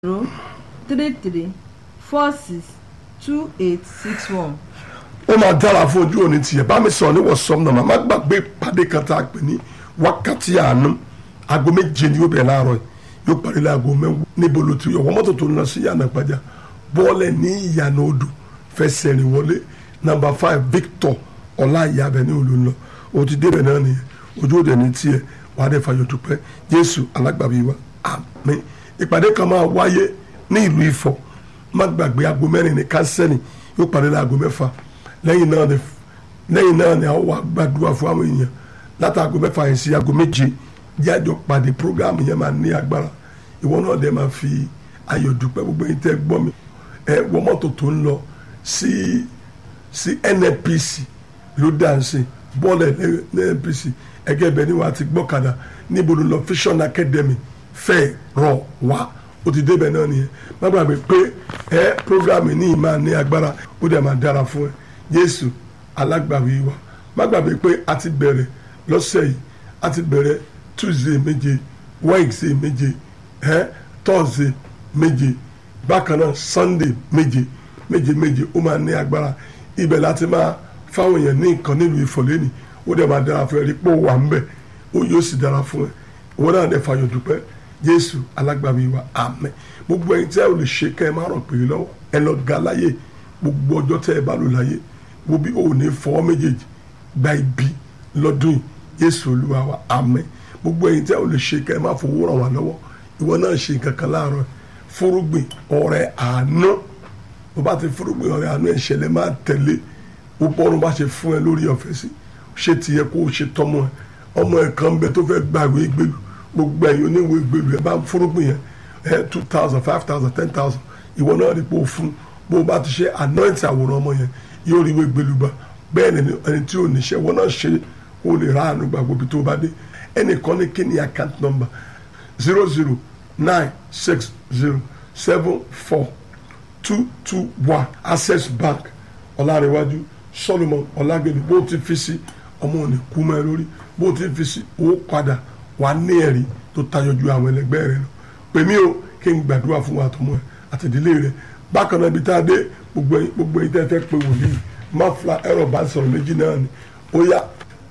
033462861. ó máa dára fún ojú òní tiẹ̀ bá mi sọ̀rọ̀ ní wọ̀sán náà má gbàgbé ìpàdé kan tá a pè ní wákàtí àánú aago méje ni yóò bẹ̀rẹ̀ láàárọ̀ yóò parí láago mẹ́wàá níbo ló ti ọwọ́ mọ́tò tó ń lọ sí ìyànà ìpàjà bọ́ọ̀lẹ̀ ní ìyànà odò fẹsẹ̀ rìn wọlé nọ́mbà 5 Victor ọláìyá abẹ ní òòlù ńlọ o ti débẹ̀ náà nìyẹn ojú òde ní tiẹ̀ wàá dẹ̀ fàyọ̀ dúpẹ́ Jésù alágbàbí wa àmín. ìpàdé kan máa wáyé ní ìlú Ifọ̀ má gbàgbé aago mẹ́rin ní kánsẹ́lì yóò parí láago mẹ́fà lẹ́yìn náà ni àwọn wà gbàdúrà fún àwọn èèyàn látàgò mẹ́fà yẹn sí aago méje jájọ pàdé programu yẹn máa ní agbára ìwọ náà dẹ̀ máa fi ayọ̀ dúpẹ́ gbogbo yín tẹ́ gbọ́ mi wọ mọ́tò tó ń lọ sí NNPC ló dáǹsì bọ́ọ̀lù NNPC ẹgẹ́ ibẹ̀ ni wàá ti gbọ́kadà níbo ló lọ Vision Academy fẹ́ rọ̀ wá ó ti débẹ̀ náà nìyẹn má gbàgbé pé programu ní ìmáa ní agbára ó dẹ̀ máa dára fún ẹ Jésù alágbàwí wa má gbàgbé pé a ti bẹ̀rẹ̀ lọ́sẹ̀ yìí a ti bẹ̀rẹ̀ Tuesday méje Wednesday méje Thursday méje bákan náà Sunday méje ó máa ní agbára ibẹ̀ láti máa fáwọn èèyàn ní nǹkan nílùú ìfọ̀lẹ́nì ó dẹ̀ máa dára fún ẹ rí pé ó wà ń bẹ̀ ó yóò sì dára fún ẹ ìwọ náà dẹ̀ fàyọ̀ dúpẹ́ Jésù alágbàwí wa àmín. gbogbo ẹ̀yin tí ẹ ò lè ṣe kẹ́ ẹ má rọ̀ pé lọ́wọ́ ẹ lọ ga láyé gbogbo ọjọ́ tẹ́ ẹ bá lò láyé wo bí o ò ní fọwọ́ méjèèjì gba ibi lọ́dún yìí Jésù Olúwa wa àmín. gbogbo ẹ̀yin tí ẹ ò lè ṣe kẹ́ ẹ má fowó ràn wá lọ́wọ́ ìwọ náà ṣe nǹkan kan láàárọ̀ fúrúgbìn ọrẹ àánú bó bá ti fúrúgbìn ọrẹ àánú ìṣẹ̀lẹ̀ máa tẹ̀lé ó bọ́run bá ṣe fún ẹ lórí ọ̀fẹ́ sí ṣé ti yẹ kó o ṣe tọmọ ẹ ọmọ ẹ kan bẹ tó fẹ́ gbàgbé gbèlú gbogbo ẹ̀yin oníwèé gbèlú ẹ bá fúrúgbìn yẹn 2,000 5,000 10,000 ìwọ náà rí pé o fún bó o bá ti ṣe anoint àwòrán ọmọ yẹn yóò rí ìwé gbèlú gbà bẹ́ẹ̀ ni ẹni tí ò ní ṣe wọn náà ṣe o lè ra àánú gbàgbọ́ bí tó o bá dé ẹnìkan ní kí ni account number 00960742221 Access Bank ọlárẹ̀wájú Solomon ọlágbèlú bó ti fi sí ọmọ òní kú mọ́ ẹ lórí bó ti fi sí owó padà wà ní ẹ̀rí tó tayọ ju àwọn ẹlẹgbẹ́ rẹ lọ pè mí o kí n gbàdúrà fún wa àtọmọ ẹ àtìdílé rẹ bákan náà ibi tá a dé gbogbo ẹ̀yin tẹ́ fẹ́ pé wòlíì má fla ẹ̀rọ bá sọ̀rọ̀ méjì náà ni ó yá.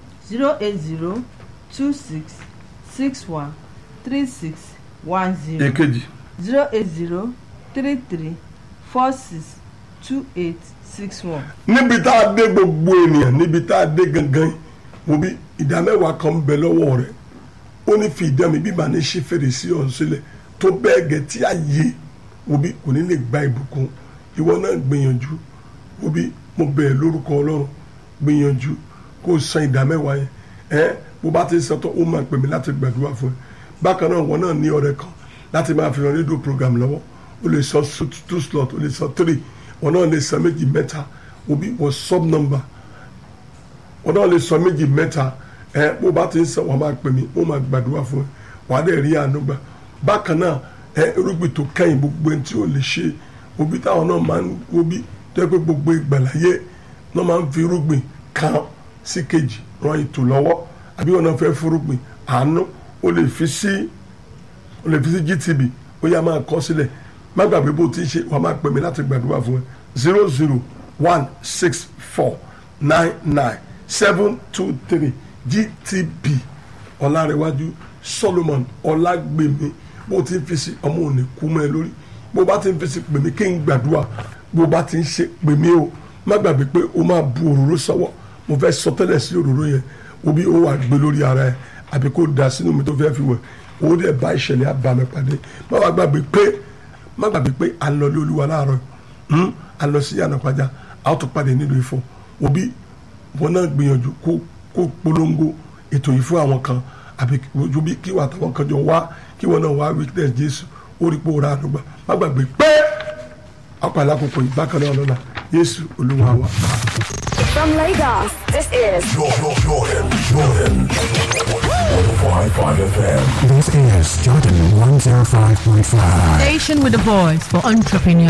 08026613610. èkejì 08033462861. níbi tá a dé gbogbo ènìyàn níbi tá a dé gangan mo bí ìdámẹ́wàá kan ń bẹ lọ́wọ́ rẹ̀ ó ní fi ìdá mi bí màá ní ṣí fèrèsé ọ̀hún sílẹ̀ tó bẹ́ẹ̀ gẹ̀ tí a yé mo bí kò ní lè gba ìbùkún ìwọ náà gbìyànjú mo bí mo bẹ̀rẹ̀ lórúkọ Ọlọ́run gbìyànjú kó san ìdámẹ́wàá yẹn bó bá ti sọ tó ó máa pè mí láti gbàdúrà fún ẹ bákan náà wọn náà ní ọ̀rẹ́ kan láti máa fi ran rédíò program lọ́wọ́ ó lè sọ 2 slot ó lè sọ 3 wọn náà lè sọ méjì mẹ́ta òbí wọ sub number wọn náà lè sọ méjì mẹ́ta bó bá ti ń sọ wọn máa pè mí ó máa gbàdúrà fún ẹ wàá dẹ̀ rí àánú gbà bákan náà irúgbìn tó kẹ́yìn gbogbo ẹni tí ó lè ṣe òbí táwọn náà máa ń òbí tó yẹ pé gbogbo ìgbàláyé náà máa ń fi irúgbìn kan sí kejì ran ètò lọ́wọ́ àbí wọn náà fẹ́ fúrúgbìn àánú ó lè fi sí GTB ó yá máa kọ sílẹ̀ má gbàgbé bó ti ń ṣe wàá máa pè mí láti gbàdúrà fún ẹ 00164997723 GTB ọlárẹ̀wájú Solomon ọlágbèmí bó ti ń fi sí ọmọ òní kú mọ́ ẹ lórí bó bá ti ń fi sí pè mí kí n gbàdúrà bó bá ti ń ṣe pè mí o má gbàgbé pé o máa bu òróró sọ́wọ́ mo fẹ́ sọ tẹ́lẹ̀ sí òróró yẹn o bí o wà gbé lórí ara ẹ àbí kó da sínú mi tó fẹ́ fi wẹ̀ o dẹ̀ bá ìṣẹ̀lẹ̀ àbàmì pàdé má gbàgbé pé à ń lọ lé Olúwa láàárọ̀ à ń lọ sí ànàpàjà a ó tún pàdé nílùú Ifọ̀ òbí wọn náà gbìyànjú kó polongo ètò yìí fún àwọn kan àbí ojú bí kí wà táwọn kan jọ wá kí wọn náà wá witness Jésù ó rí pé ó ra àdúgbà má gbàgbé pé àpàlà àkókò ìbákan náà lọ́la Jésù Olúwa wa. From Lagos, this is Jordan 105.5 FM. This is Jordan 105.5. Station with a voice for entrepreneurs.